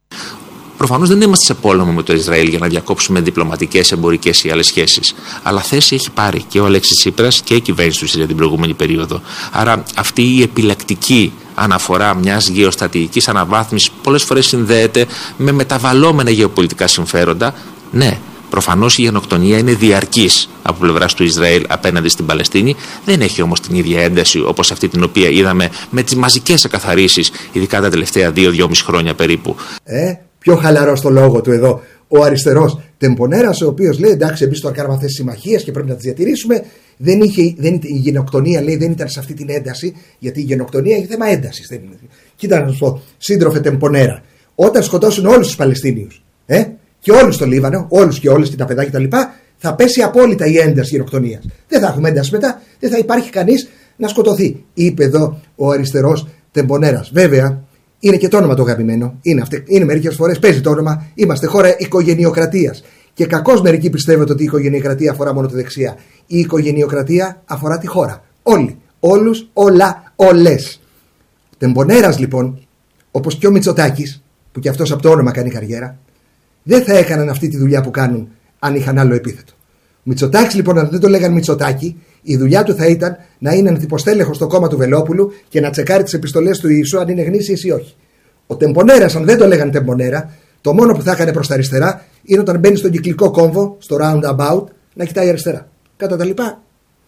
Προφανώς δεν είμαστε σε πόλεμο με το Ισραήλ για να διακόψουμε διπλωματικές, εμπορικές ή άλλες σχέσεις. Αλλά θέση έχει πάρει και ο Αλέξης Τσίπρας και η κυβέρνηση του ΣΥΡΙΖΑ την προηγούμενη περίοδο. Άρα αυτή η επιλεκτική αναφορά μιας γεωστρατηγικής αναβάθμισης πολλές φορές συνδέεται με μεταβαλλόμενα γεωπολιτικά συμφέροντα. Ναι. Προφανώς η γενοκτονία είναι διαρκής από πλευράς του Ισραήλ απέναντι στην Παλαιστίνη. Δεν έχει όμως την ίδια ένταση όπως αυτή την οποία είδαμε με τις μαζικές εκαθαρίσεις, ειδικά τα τελευταία δύο με δυόμισι χρόνια περίπου. Ε, πιο χαλαρό στο λόγο του εδώ ο αριστερός Τεμπονέρας, ο οποίος λέει εντάξει, εμείς τώρα κάναμε αυτές τις συμμαχίες και πρέπει να τις διατηρήσουμε. Δεν είχε, δεν, η γενοκτονία λέει δεν ήταν σε αυτή την ένταση, γιατί η γενοκτονία έχει θέμα έντασης. Δεν είναι. Κοίτα να σου πω, σύντροφε Τεμπονέρα, όταν σκοτώσουν όλους τους Παλαιστίνιους, ε, και όλους στο Λίβανο, όλους και όλες και τα παιδάκια κτλ., θα πέσει απόλυτα η ένταση γενοκτονίας. Δεν θα έχουμε ένταση μετά, δεν θα υπάρχει κανείς να σκοτωθεί. Είπε εδώ ο αριστερός Τεμπονέρας. Βέβαια, είναι και το όνομα το αγαπημένο. Είναι, είναι μερικές φορές παίζει το όνομα. Είμαστε χώρα οικογενειοκρατίας. Και κακώς μερικοί πιστεύετε ότι η οικογενειοκρατία αφορά μόνο τη δεξιά. Η οικογενειοκρατία αφορά τη χώρα. Όλοι. Όλους, όλα, όλες. Τεμπονέρας λοιπόν, όπως και ο Μητσοτάκης, που και αυτός από το όνομα κάνει καριέρα, δεν θα έκαναν αυτή τη δουλειά που κάνουν αν είχαν άλλο επίθετο. Μητσοτάκης λοιπόν, αν δεν το λέγανε Μητσοτάκη, η δουλειά του θα ήταν να είναι ανθυποστέλεχος στο κόμμα του Βελόπουλου και να τσεκάρει τις επιστολές του Ιησού αν είναι γνήσιες ή όχι. Ο Τεμπονέρας, αν δεν το λέγανε Τεμπονέρα, το μόνο που θα έκανε προς τα αριστερά είναι όταν μπαίνει στον κυκλικό κόμβο, στο roundabout, να κοιτάει αριστερά. Κατά τα λοιπά,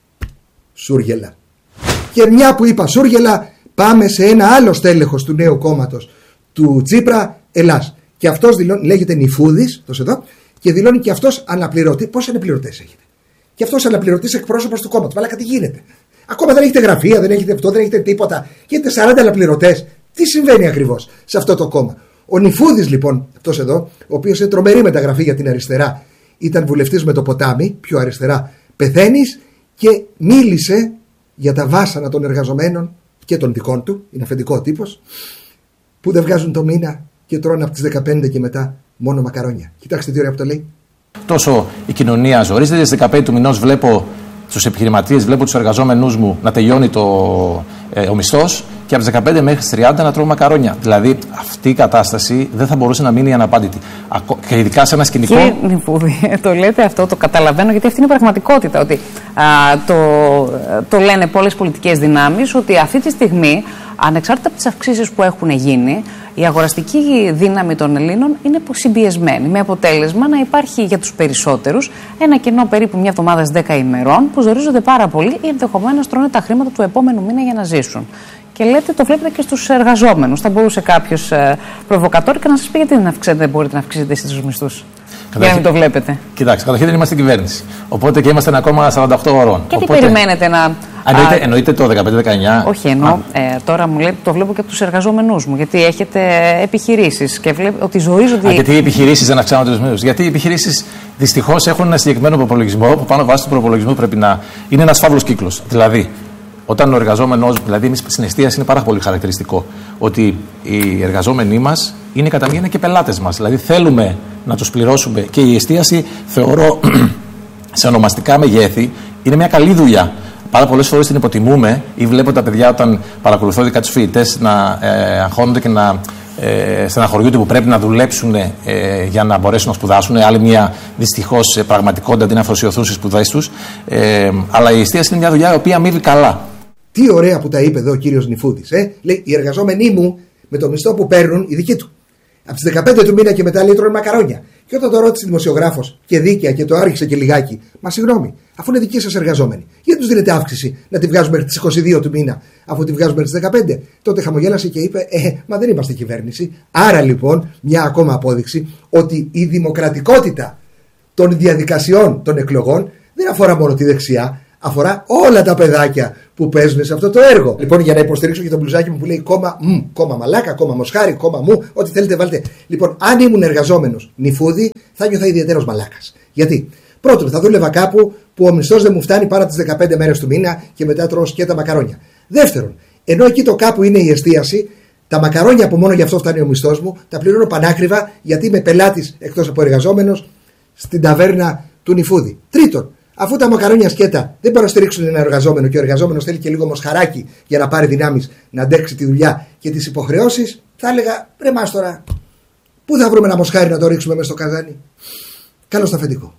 σούργελα. Και μια που είπα σούργελα, πάμε σε ένα άλλο στέλεχος του νέου κόμματος του Τσίπρα, Ελλάς. Και αυτός δηλώνει, λέγεται Νιφούδης, το εδώ, και δηλώνει και αυτός αναπληρωτή. Πόσοι αναπληρωτές έχετε? Και αυτός αναπληρωτής εκπρόσωπος του κόμματος. Μαλάκα, τι γίνεται? Ακόμα δεν έχετε γραφεία, δεν έχετε αυτό, δεν έχετε τίποτα. Και έχετε σαράντα αναπληρωτές. Τι συμβαίνει ακριβώς σε αυτό το κόμμα? Ο Νιφούδης λοιπόν, αυτός εδώ, ο οποίος είναι τρομερή μεταγραφή για την αριστερά, ήταν βουλευτής με το ποτάμι, πιο αριστερά πεθαίνεις, και μίλησε για τα βάσανα των εργαζομένων και των δικών του, είναι αφεντικό τύπος, που δεν βγάζουν το μήνα και τρώνε από τις δεκαπέντε και μετά μόνο μακαρόνια. Κοιτάξτε τι ωραία που το λέει. Τόσο η κοινωνία ζορίζεται. Στις δεκαπέντε του μηνός βλέπω τους επιχειρηματίες, βλέπω τους εργαζόμενούς μου να τελειώνει το, ε, ο μισθός, και από τις δεκαπέντε μέχρι τις τριάντα να τρώω μακαρόνια. Δηλαδή αυτή η κατάσταση δεν θα μπορούσε να μείνει αναπάντητη. Και ειδικά σε ένα σκηνικό. Κύριε Νιφούδη, το λέτε αυτό, το καταλαβαίνω, γιατί αυτή είναι η πραγματικότητα. Ότι α, το, το λένε πολλές πολιτικές δυνάμεις, ότι αυτή τη στιγμή, ανεξάρτητα από τις αυξήσεις που έχουν γίνει, η αγοραστική δύναμη των Ελλήνων είναι συμπιεσμένη. Με αποτέλεσμα να υπάρχει για τους περισσότερους ένα κενό περίπου μια εβδομάδα δέκα ημερών, που ζορίζονται πάρα πολύ ή ενδεχομένως τρώνε τα χρήματα του επόμενου μήνα για να ζήσουν. Και λέτε, το βλέπετε και στους εργαζόμενους. Θα μπορούσε κάποιος ε, προβοκατόρικα να σας πει γιατί δεν, αυξέτε, δεν μπορείτε να αυξήσετε εσείς τους μισθούς. Για να μην το βλέπετε. Κοιτάξτε, καταρχήν δεν είμαστε στην κυβέρνηση. Οπότε και είμαστε ένα κόμμα σαράντα οκτώ ωρών. Και Οπότε... τι περιμένετε να. Εννοείται, εννοείται το δεκαπέντε δεκαεννιά. Όχι, εννοώ. Ε, τώρα μου λέτε, το βλέπω και από τους εργαζόμενούς μου. Γιατί έχετε επιχειρήσεις και βλέπω ότι ζορίζονται. Α, γιατί οι επιχειρήσεις δεν αυξάνονται τους μισθούς? Γιατί οι επιχειρήσεις δυστυχώς έχουν ένα συγκεκριμένο προπολογισμό που πάνω βάσει του προπολογισμού πρέπει να είναι ένας φαύλος κύκλος. Δηλαδή, όταν ο εργαζόμενος, δηλαδή εμείς στην εστίαση είναι πάρα πολύ χαρακτηριστικό ότι οι εργαζόμενοι μας είναι κατά μία και πελάτες μας. Δηλαδή θέλουμε να τους πληρώσουμε, και η εστίαση θεωρώ σε ονομαστικά μεγέθη είναι μια καλή δουλειά. Πάρα πολλές φορές την υποτιμούμε, ή βλέπω τα παιδιά όταν παρακολουθώ δικά τους φοιτητές να ε, αγχώνονται και να ε, στεναχωριούνται που πρέπει να δουλέψουν ε, για να μπορέσουν να σπουδάσουν. Άλλη μια δυστυχώς ε, πραγματικότητα αντί να αφοσιωθούν στις σπουδές τους. Ε, αλλά η εστίαση είναι μια δουλειά η οποία αμείβει καλά. Τι ωραία που τα είπε εδώ ο κύριος Νιφούδης. Ε? Λέει, οι εργαζόμενοι μου με το μισθό που παίρνουν, οι δικοί του, από τις δεκαπέντε του μήνα και μετά, λέει, τρώνε μακαρόνια. Και όταν το ρώτησε δημοσιογράφος και δίκαια και το άρχισε και λιγάκι, μα συγγνώμη, αφού είναι δικοί σας εργαζόμενοι, γιατί τους δίνετε αύξηση να τη βγάζουμε μέχρι τις είκοσι δύο του μήνα, αφού τη βγάζουμε μέχρι τις δεκαπέντε? Τότε χαμογέλασε και είπε, Ε, μα δεν είμαστε κυβέρνηση. Άρα λοιπόν, μια ακόμα απόδειξη ότι η δημοκρατικότητα των διαδικασιών των εκλογών δεν αφορά μόνο τη δεξιά, αφορά όλα τα παιδάκια που παίζουν σε αυτό το έργο. Λοιπόν, για να υποστηρίξω και το μπλουζάκι μου που λέει κόμμα μ, κόμμα μαλάκα, κόμμα μοσχάρι, κόμμα μου, ό,τι θέλετε βάλτε. Λοιπόν, αν ήμουν εργαζόμενος Νιφούδη, θα νιώθα ιδιαίτερος μαλάκας. Γιατί? Πρώτον, θα δούλευα κάπου που ο μισθός δεν μου φτάνει παρά τις δεκαπέντε μέρες του μήνα και μετά τρώω σκέτα μακαρόνια. Δεύτερον, ενώ εκεί το κάπου είναι η εστίαση, τα μακαρόνια που μόνο γι' αυτό φτάνει ο μισθός μου, τα πληρώνω πανάκριβα γιατί είμαι πελάτης εκτός από εργαζόμενος στην ταβέρνα του Νιφούδη. Τρίτον, αφού τα μακαρόνια σκέτα δεν μπορούν να στηρίξουν ένα εργαζόμενο και ο εργαζόμενος θέλει και λίγο μοσχαράκι για να πάρει δυνάμεις να αντέξει τη δουλειά και τις υποχρεώσεις, θα έλεγα, ρε μας τώρα, πού θα βρούμε ένα μοσχάρι να το ρίξουμε μέσα στο καζάνι? Καλώς το αφεντικό.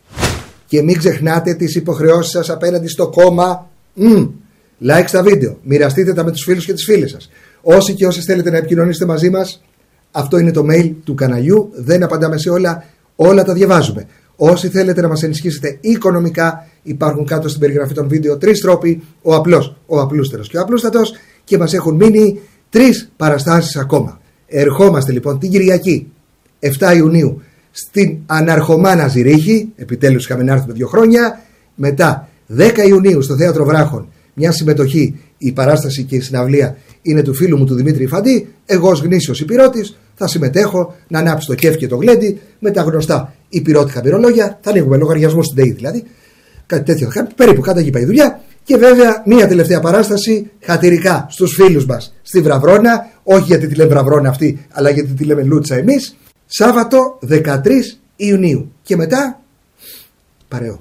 Και μην ξεχνάτε τις υποχρεώσεις σας απέναντι στο κόμμα. Mm. Like στα βίντεο, μοιραστείτε τα με τους φίλους και τις φίλες σας. Όσοι και όσες θέλετε να επικοινωνήσετε μαζί μας, αυτό είναι το mail του καναλιού. Δεν απαντάμε σε όλα, όλα τα διαβάζουμε. Όσοι θέλετε να μας ενισχύσετε οικονομικά, υπάρχουν κάτω στην περιγραφή των βίντεο τρεις τρόποι: ο απλός, ο απλούστερος και ο απλούστατος, και μας έχουν μείνει τρεις παραστάσεις ακόμα. Ερχόμαστε λοιπόν την Κυριακή εφτά Ιουνίου στην Αναρχομάνα Ζηρίχη, επιτέλους είχαμε να έρθουμε δύο χρόνια. Μετά δέκα Ιουνίου στο Θέατρο Βράχων, μια συμμετοχή, η παράσταση και η συναυλία είναι του φίλου μου του Δημήτρη Φαντή. Εγώ ως γνήσιος υπηρώτης θα συμμετέχω να ανάψει το κέφι και το γλέντι με τα γνωστά υπηρώτικα πυρολόγια. Θα ανοίγουμε λογαριασμό στην ΔΕΗ δηλαδή. Κάτι τέτοιο. Περίπου κάτω εκεί πάει η δουλειά. Και βέβαια μια τελευταία παράσταση χατηρικά στους φίλους μας στη Βραβρώνα. Όχι γιατί τη λέμε Βραβρώνα αυτή, αλλά γιατί τη λέμε Λούτσα εμείς. Σάββατο δεκατρείς Ιουνίου. Και μετά παρεό.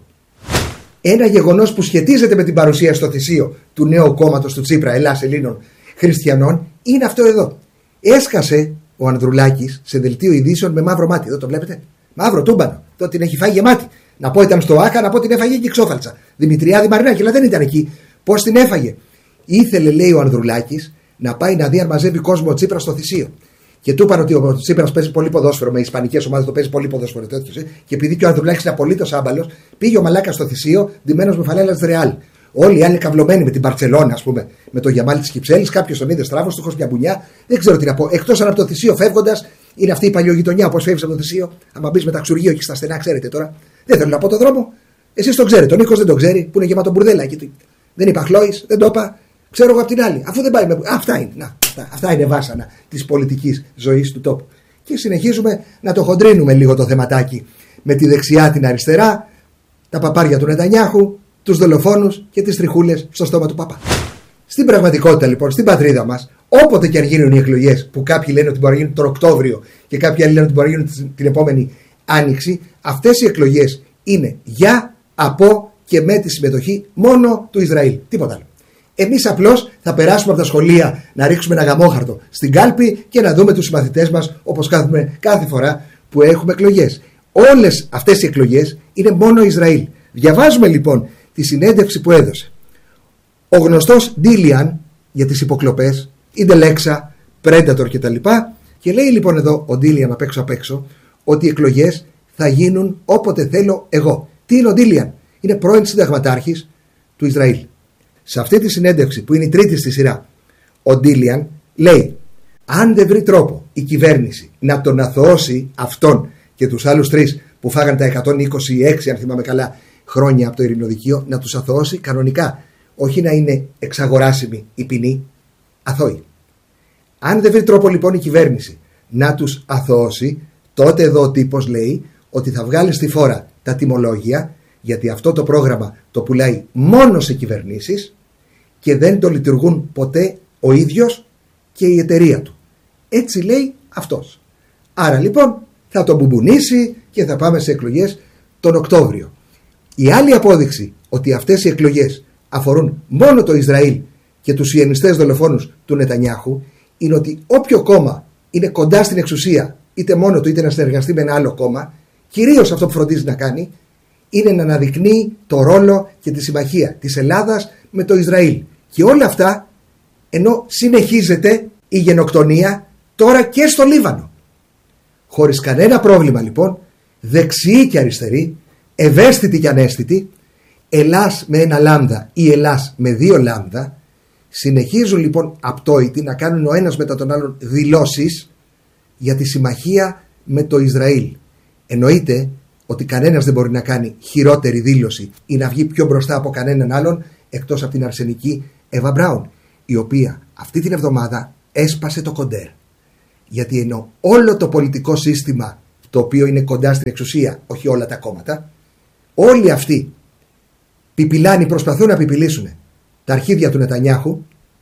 Ένα γεγονός που σχετίζεται με την παρουσία στο Θησίο του νέου κόμματος του Τσίπρα, Ελλάς Ελλήνων Χριστιανών, είναι αυτό εδώ. Έσκασε ο Ανδρουλάκης σε δελτίο ειδήσεων με μαύρο μάτι. Εδώ το βλέπετε. Μαύρο τούμπανο. Εδώ την έχει φάει γεμάτη. Να πω ήταν στο Άκα, να πω την έφαγε και η Ξόφαλτσα. Δημητριάδη Μαρινάκη, αλλά δεν ήταν εκεί. Πώς την έφαγε? Ήθελε, λέει ο Ανδρουλάκης, να πάει να δει αν μαζεύει κόσμο ο Τσίπρας στο Θησίο. Και του είπαν ότι ο Τσίπρας παίζει πολύ ποδόσφαιρο, με ισπανικές ομάδες το παίζει πολύ ποδόσφαιρο. Τέτοιο, και επειδή και ο Ανδρουλάκης είναι απολύτως άμπαλος, πήγε ο μαλάκας στο Θησίο, ντυμένος με φανέλα Ρεάλ. Όλοι οι άλλοι καυλωμένοι με την Μπαρτσελόνα, ας πούμε, με το Γιαμάλ της Κυψέλης. Κάποιος τον είδε στράβος, του χωσε μια μπουνιά. Δεν ξέρω τι να πω. Εκτός αν από το Θησίο φεύγοντας, είναι αυτή η παλιογειτονιά, όπως φεύγει από το Θησίο. Αν μπει με ταξουργείο και στα στενά, ξέρετε τώρα. Δεν θέλω να πω τον δρόμο. Εσείς τον ξέρετε. Ο Νίκος δεν τον ξέρει, που είναι γεμάτο μπουρδέλα εκεί. Δεν είπα Χλόης, δεν το είπα. Ξέρω εγώ από την άλλη. Αφού δεν πάει με. Α, αυτά είναι. Να, αυτά, αυτά είναι βάσανα της πολιτικής ζωής του τόπου. Και συνεχίζουμε να το χοντρίνουμε λίγο το θεματάκι με τη δεξιά την αριστερά, τα παπάρια του Νετανιάχου, τους δολοφόνους και τις τριχούλες στο στόμα του Παπά. Στην πραγματικότητα λοιπόν, στην πατρίδα μας, όποτε και αν γίνουν οι εκλογές, που κάποιοι λένε ότι μπορεί να γίνουν τον Οκτώβριο και κάποιοι άλλοι λένε ότι μπορεί να γίνουν την επόμενη Άνοιξη, αυτές οι εκλογές είναι για, από και με τη συμμετοχή μόνο του Ισραήλ. Τίποτα άλλο. Εμείς απλώς θα περάσουμε από τα σχολεία να ρίξουμε ένα γαμόχαρτο στην κάλπη και να δούμε τους συμμαθητές μας όπως κάθουμε κάθε φορά που έχουμε εκλογές. Όλες αυτές οι εκλογές είναι μόνο Ισραήλ. Διαβάζουμε λοιπόν τη συνέντευξη που έδωσε ο γνωστός Ντίλιαν για τις υποκλοπές, Ιντελέξα, Predator κτλ. Και λέει λοιπόν εδώ ο Ντίλιαν απ' έξω απ' έξω ότι οι εκλογές θα γίνουν όποτε θέλω εγώ. Τι είναι ο Ντίλιαν? Είναι πρώην συνταγματάρχης του Ισραήλ. Σε αυτή τη συνέντευξη που είναι η τρίτη στη σειρά, ο Ντίλιαν λέει: αν δεν βρει τρόπο η κυβέρνηση να τον αθωώσει αυτόν και τους άλλους τρεις που φάγαν τα εκατόν είκοσι έξι, αν θυμάμαι καλά, χρόνια από το ειρηνοδικείο, να τους αθωώσει κανονικά. Όχι να είναι εξαγοράσιμη η ποινή, αθώοι. Αν δεν βρει τρόπο λοιπόν η κυβέρνηση να τους αθωώσει, τότε εδώ ο τύπος λέει ότι θα βγάλει στη φόρα τα τιμολόγια, γιατί αυτό το πρόγραμμα το πουλάει μόνο σε κυβερνήσεις και δεν το λειτουργούν ποτέ ο ίδιος και η εταιρεία του. Έτσι λέει αυτός. Άρα λοιπόν θα τον μπουμπουνίσει και θα πάμε σε εκλογές τον Οκτώβριο. Η άλλη απόδειξη ότι αυτές οι εκλογές αφορούν μόνο το Ισραήλ και τους σιωνιστές δολοφόνους του Νετανιάχου είναι ότι όποιο κόμμα είναι κοντά στην εξουσία, είτε μόνο του είτε να συνεργαστεί με ένα άλλο κόμμα, κυρίως αυτό που φροντίζει να κάνει είναι να αναδεικνύει το ρόλο και τη συμμαχία της Ελλάδας με το Ισραήλ. Και όλα αυτά ενώ συνεχίζεται η γενοκτονία τώρα και στο Λίβανο. Χωρίς κανένα πρόβλημα λοιπόν, δεξιοί και αριστεροί, ευαίσθητοι και αναίσθητοι, Ελλάς με ένα λάμδα ή Ελλάς με δύο λάμδα, συνεχίζουν λοιπόν απτόητοι να κάνουν ο ένας μετά τον άλλον δηλώσεις για τη συμμαχία με το Ισραήλ. Εννοείται ότι κανένας δεν μπορεί να κάνει χειρότερη δήλωση ή να βγει πιο μπροστά από κανέναν άλλον εκτός από την αρσενική Εύα Μπράουν, η οποία αυτή την εβδομάδα έσπασε το κοντέρ. Γιατί ενώ όλο το πολιτικό σύστημα το οποίο είναι κοντά στην εξουσία, όχι όλα τα κόμματα, όλοι αυτοί πιπιλάνοι προσπαθούν να πιπιλήσουν τα αρχίδια του Νετανιάχου,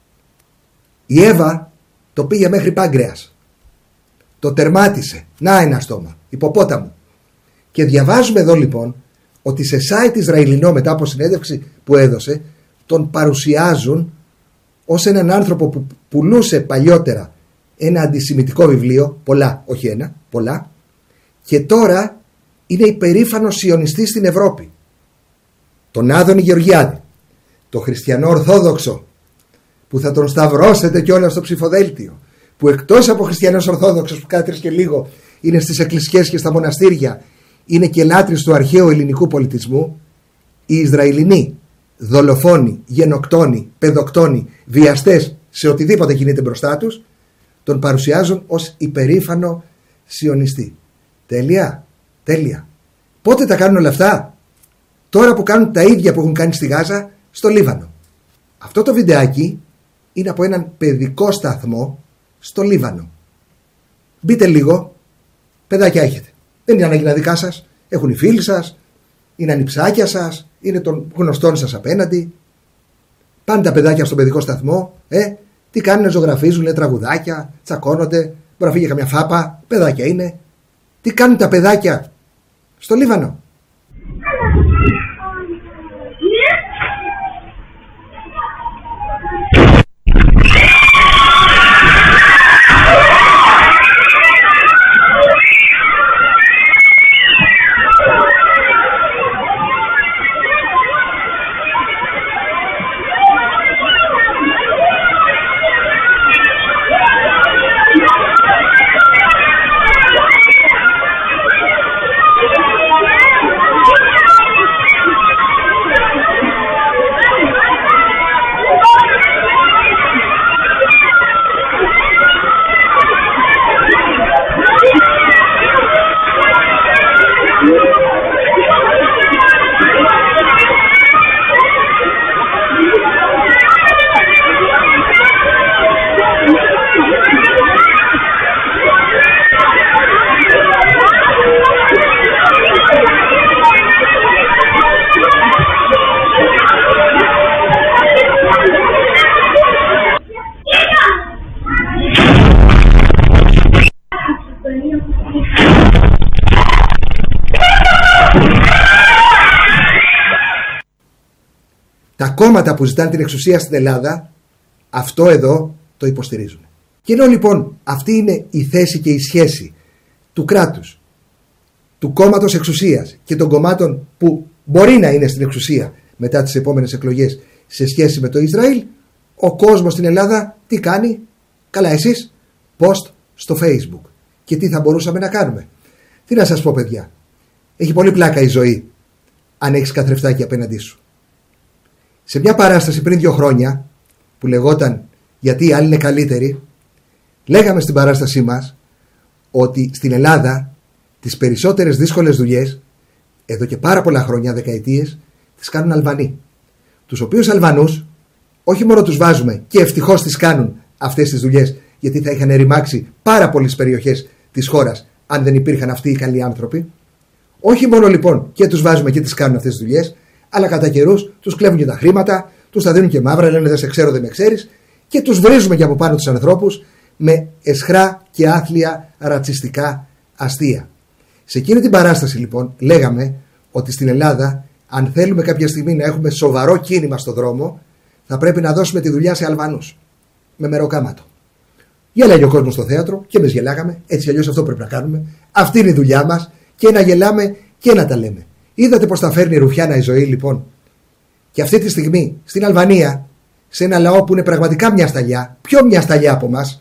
η Εύα το πήγε μέχρι Πάγκρεας. Το τερμάτισε. Να ένα στόμα. Υποπόταμο. Και διαβάζουμε εδώ λοιπόν ότι σε site Ισραηλινό μετά από συνέντευξη που έδωσε τον παρουσιάζουν ως έναν άνθρωπο που πουλούσε παλιότερα ένα αντισημιτικό βιβλίο, πολλά, όχι ένα, πολλά, και τώρα είναι υπερήφανος σιωνιστής στην Ευρώπη. Τον Άδωνη Γεωργιάδη, το χριστιανό Ορθόδοξο, που θα τον σταυρώσετε κιόλας στο ψηφοδέλτιο, που εκτός από χριστιανός Ορθόδοξος που κάθε τρεις και λίγο είναι στις εκκλησιές και στα μοναστήρια, είναι και λάτρης του αρχαίου ελληνικού πολιτισμού, οι Ισραηλινοί δολοφόνοι, γενοκτόνοι, παιδοκτόνοι, βιαστές σε οτιδήποτε κινείται μπροστά τους, τον παρουσιάζουν ως υπερήφανο σιωνιστή. Τέλεια, τέλεια. Πότε τα κάνουν όλα αυτά? Τώρα που κάνουν τα ίδια που έχουν κάνει στη Γάζα στο Λίβανο. Αυτό το βιντεάκι είναι από έναν παιδικό σταθμό στο Λίβανο. Μπείτε λίγο, παιδάκια έχετε. Δεν είναι ανάγκη να δικά σας, έχουν οι φίλοι σας, είναι ανιψάκια σας, είναι των γνωστών σας απέναντι. Πάνε τα παιδάκια στον παιδικό σταθμό, ε, τι κάνουν, ζωγραφίζουν, λένε τραγουδάκια, τσακώνονται, μπορεί να φύγει καμιά φάπα, παιδάκια είναι. Τι κάνουν τα παιδάκια στο Λίβανο? Τα κόμματα που ζητάνε την εξουσία στην Ελλάδα αυτό εδώ το υποστηρίζουν. Και ενώ λοιπόν αυτή είναι η θέση και η σχέση του κράτους, του κόμματος εξουσίας και των κομμάτων που μπορεί να είναι στην εξουσία μετά τις επόμενες εκλογές σε σχέση με το Ισραήλ, ο κόσμος στην Ελλάδα τι κάνει? Καλά, εσείς post στο Facebook. Και τι θα μπορούσαμε να κάνουμε? Τι να σας πω, παιδιά, έχει πολύ πλάκα η ζωή αν έχεις καθρεφτάκι απέναντί σου. Σε μια παράσταση πριν δύο χρόνια που λεγόταν «Γιατί οι άλλοι είναι καλύτεροι», λέγαμε στην παράστασή μας ότι στην Ελλάδα τις περισσότερες δύσκολες δουλειές εδώ και πάρα πολλά χρόνια, δεκαετίες, τις κάνουν Αλβανοί. Τους οποίους Αλβανούς όχι μόνο τους βάζουμε, και ευτυχώς τις κάνουν αυτές τις δουλειές, γιατί θα είχαν ρημάξει πάρα πολλές περιοχές της χώρας αν δεν υπήρχαν αυτοί οι καλοί άνθρωποι. Όχι μόνο λοιπόν και τους βάζουμε και τις κάνουν αυτές τις δουλειές, αλλά κατά καιρούς τους κλέβουν και τα χρήματα, τους τα δίνουν και μαύρα, λένε δεν σε ξέρω, δεν με ξέρεις, και τους βρίζουμε και από πάνω τους ανθρώπους με εσχρά και άθλια ρατσιστικά αστεία. Σε εκείνη την παράσταση λοιπόν λέγαμε ότι στην Ελλάδα, αν θέλουμε κάποια στιγμή να έχουμε σοβαρό κίνημα στο δρόμο, θα πρέπει να δώσουμε τη δουλειά σε Αλβανούς με μεροκάματο. Γέλαγε ο κόσμος στο θέατρο και εμείς γελάγαμε, έτσι αλλιώς αυτό πρέπει να κάνουμε. Αυτή είναι η δουλειά μας, και να γελάμε και να τα λέμε. Είδατε πως τα φέρνει ρουφιάνα η ζωή λοιπόν? Και αυτή τη στιγμή στην Αλβανία, σε ένα λαό που είναι πραγματικά μια σταλιά, πιο μια σταλιά από μας,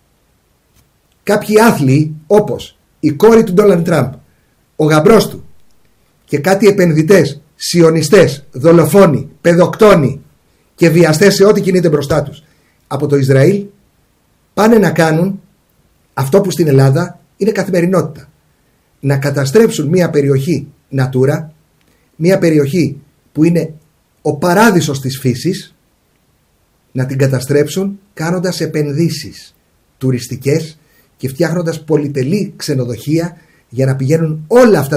κάποιοι άθλοι όπως η κόρη του Ντόναλντ Τραμπ, ο γαμπρός του και κάτι επενδυτές, σιωνιστές, δολοφόνοι, παιδοκτόνοι και βιαστές σε ό,τι κινείται μπροστά τους από το Ισραήλ, πάνε να κάνουν αυτό που στην Ελλάδα είναι καθημερινότητα. Να καταστρέψουν μια περιοχή Natura, μια περιοχή που είναι ο παράδεισος της φύσης, να την καταστρέψουν κάνοντας επενδύσεις τουριστικές και φτιάχνοντας πολυτελή ξενοδοχεία για να πηγαίνουν όλα αυτά